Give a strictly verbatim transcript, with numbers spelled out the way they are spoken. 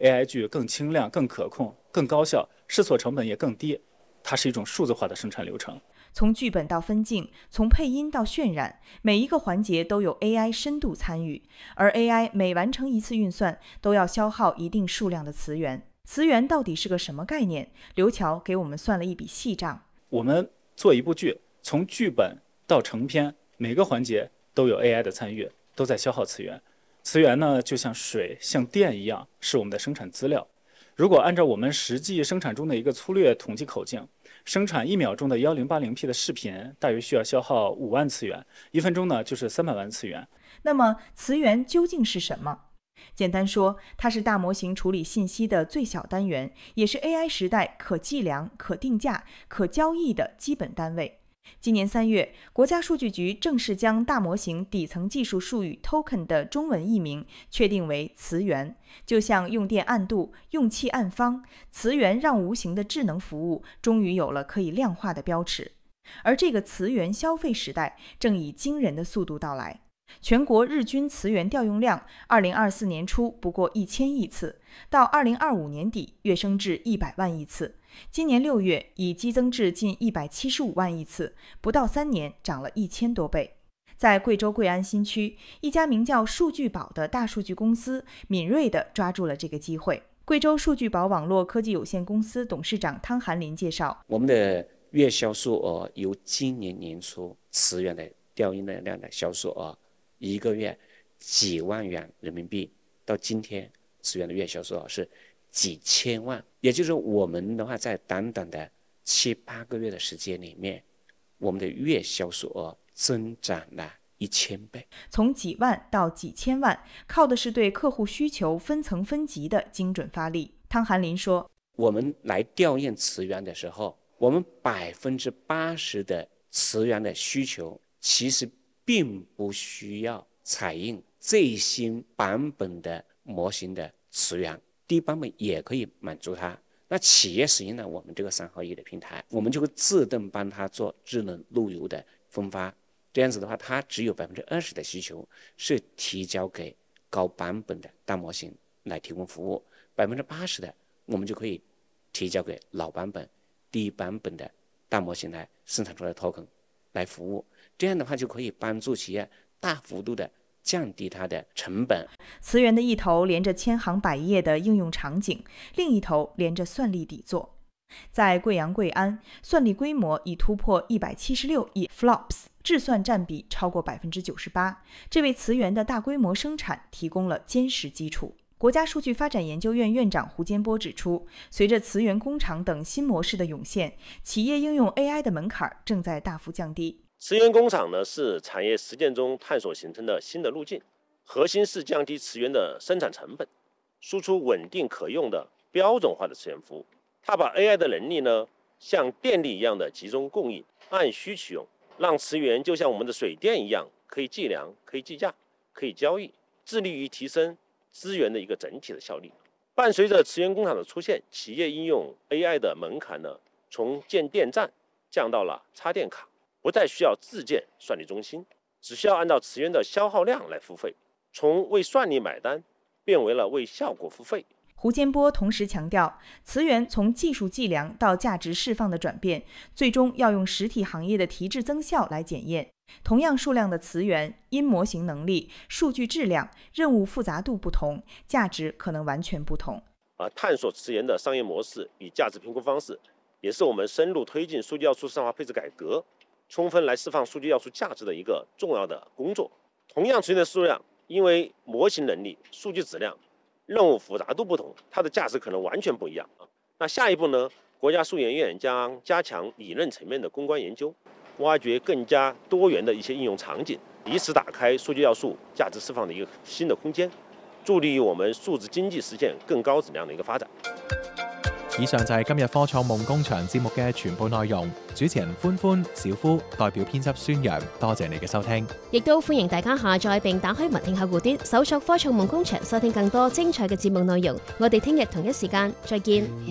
A I 剧更轻量、更可控、更高效，试错成本也更低。它是一种数字化的生产流程。 从剧本到分镜，从配音到渲染，每一个环节都有 A I 深度参与，而 A I 每完成一次运算，都要消耗一定数量的词源。词源到底是个什么概念？刘乔给我们算了一笔细账。 我们做一部剧，从剧本到成片，每个环节都有 A I 的参与，都在消耗词源。词源呢，就像水、像电一样，是我们的生产资料。如果按照我们实际生产中的一个粗略统计口径，生产一秒钟的 一零八零 P 的视频，大约需要消耗五万词源，一分钟呢就是三百万词源。 那么词源究竟是什么？简单说，它是大模型处理信息的最小单元，也是 A I 时代可计量、可定价、可交易的基本单位。今年三月，国家数据局正式将大模型底层技术术语 token 的中文译名确定为词源。就像用电按度、用气按方，词源让无形的智能服务终于有了可以量化的标尺。而这个词源消费时代正以惊人的速度到来。全国日均词源调用量，二零二四年初不过一千亿次，到二零二五年底跃升至一百万亿次。今年六月已激增至近一百七十五万亿次，不到三年涨了一千多倍。在贵州贵安新区，一家名叫数据宝的大数据公司敏锐地抓住了这个机会。贵州数据宝网络科技有限公司董事长汤寒林介绍， 我们的月销售额由今年年初词源的调用量的销售额一个月几万元人民币，到今天词源的月销售额是几千万，也就是我们的话，在短短的七八个月的时间里面，我们的月销售额增长了一千倍。 从几万到几千万，靠的是对客户需求分层分级的精准发力。汤寒林说， 我们来调用词源的时候，我们百分之八十的词源的需求其实并不需要采用最新版本的模型的词源，低版本也可以满足它。那企业使用了我们这个三合一的平台，我们就会自动帮它做智能路由的分发。这样子的话，它只有百分之二十的需求是提交给高版本的大模型来提供服务，百分之八十的我们就可以提交给老版本、低版本的大模型来生产出来的 token 来服务。这样的话就可以帮助企业大幅度的降低它的成本。 词源的一头连着千行百业的应用场景，另一头连着算力底座。在贵阳贵安，算力规模已突破一百七十六亿 F L O P S， 质算占比超过 百分之九十八， 这为词源的大规模生产提供了坚实基础。国家数据发展研究院院长胡坚波指出，随着词源工厂等新模式的涌现，企业应用 A I 的门槛正在大幅降低。 词源工厂呢，是产业实践中探索形成的新的路径，核心是降低词源的生产成本，输出稳定可用的标准化的词源服务。它把 A I 的能力呢，像电力一样的集中供应，按需取用，让词源就像我们的水电一样，可以计量、可以计价、可以交易，致力于提升资源的一个整体的效率。伴随着词源工厂的出现，企业应用 A I 的门槛呢，从建电站降到了插电卡，不再需要自建算力中心，只需要按照词源的消耗量来付费，从为算力买单变为了为效果付费。 胡坚波同时强调，词源从技术计量到价值释放的转变，最终要用实体行业的提质增效来检验。同样数量的词源，因模型能力、数据质量、任务复杂度不同，价值可能完全不同。 啊，探索词源的商业模式与价值评估方式，也是我们深入推进数据要素市场化配置改革，充分来释放数据要素价值的一个重要的工作。同样词源的数量，因为模型能力、数据质量、任务复杂度不同，它的价值可能完全不一样啊。那下一步呢？国家数研院将加强理论层面的攻关研究，挖掘更加多元的一些应用场景，以此打开数据要素价值释放的一个新的空間，助力於我們數字經濟實現更高質量的一個發展。 以上就係今日科創夢工場節目嘅全部內容。主持人歡歡、小夫代表編輯孫陽，多謝你嘅收聽。 亦都歡迎大家下載並打開文聽客戶端，搜索科創夢工場，收聽更多精彩嘅節目內容。我哋聽日同一時間再見。